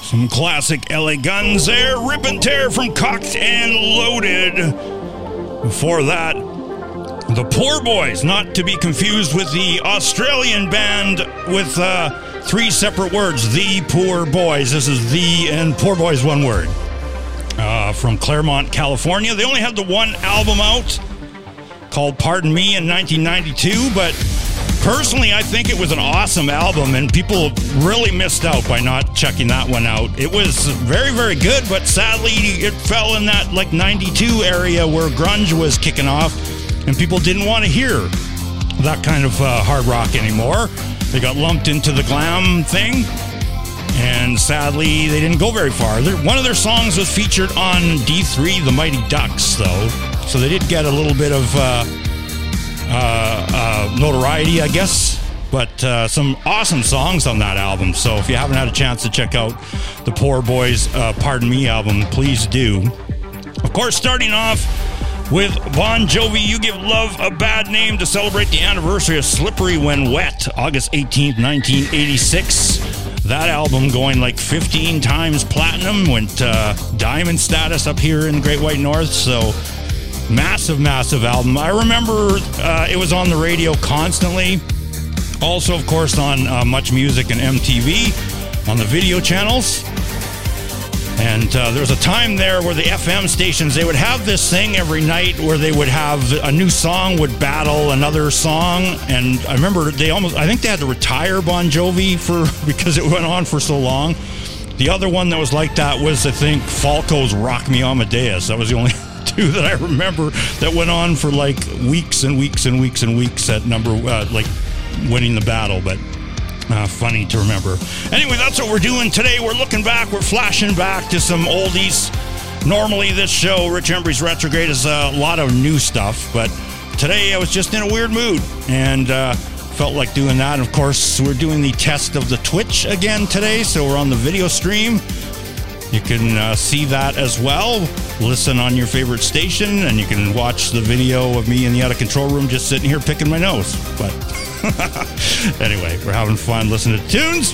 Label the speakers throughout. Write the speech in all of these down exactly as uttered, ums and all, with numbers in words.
Speaker 1: Some classic L A Guns there. Rip and Tear from Cocked and Loaded. Before that, The Poor Boys, not to be confused with the Australian band with uh, three separate words. The Poor Boys. This is the and Poor Boys, one word. Uh, from Claremont, California. They only had the one album out called Pardon Me in nineteen ninety-two, but personally, I think it was an awesome album, and people really missed out by not checking that one out. It was very, very good, but sadly, it fell in that like ninety-two area where grunge was kicking off, and people didn't want to hear that kind of uh, hard rock anymore. They got lumped into the glam thing, and sadly, they didn't go very far. They're, one of their songs was featured on D three, The Mighty Ducks, though, so they did get a little bit of Uh, Uh, uh, notoriety, I guess, but uh, some awesome songs on that album. So if you haven't had a chance to check out the Poor Boys uh, Pardon Me album, please do. Of course, starting off with Bon Jovi, You Give Love a Bad Name to celebrate the anniversary of Slippery When Wet, August eighteenth, nineteen eighty-six. That album going like fifteen times platinum, went uh, diamond status up here in the Great White North, so massive, massive album. I remember uh, it was on the radio constantly. Also, of course, on uh, Much Music and M T V, on the video channels. And uh, there was a time there where the F M stations, they would have this thing every night where they would have a new song would battle another song. And I remember they almost, I think they had to retire Bon Jovi for because it went on for so long. The other one that was like that was, I think, Falco's Rock Me Amadeus. That was the only two that I remember that went on for like weeks and weeks and weeks and weeks at number, uh, like winning the battle, but uh, funny to remember. Anyway, that's what we're doing today. We're looking back, we're flashing back to some oldies. Normally this show, Rich Embry's Retrograde, is a lot of new stuff, but today I was just in a weird mood and uh, felt like doing that. And of course, we're doing the test of the Twitch again today, so we're on the video stream. You can uh, see that as well. Listen on your favorite station, and you can watch the video of me in the out of control room just sitting here picking my nose. But anyway, we're having fun listening to tunes.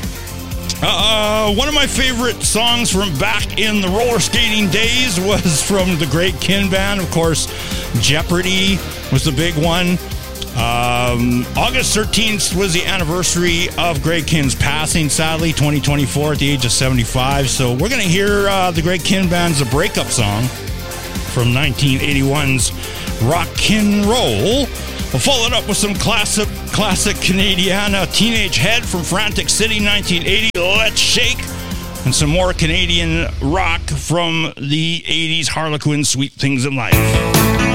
Speaker 1: Uh, one of my favorite songs from back in the roller skating days was from the Great Kin Band. Of course, Jeopardy was the big one. Um, August thirteenth was the anniversary of Greg Kin's passing, sadly, twenty twenty-four at the age of seventy-five. So we're going to hear uh, the Greg Kin Band's The Breakup Song from nineteen eighty-one's Rock'n'Roll. We'll follow it up with some classic, classic Canadiana, Teenage Head from Frantic City, nineteen eighty, Let's Shake, and some more Canadian rock from the eighties, Harlequin, Sweet Things in Life.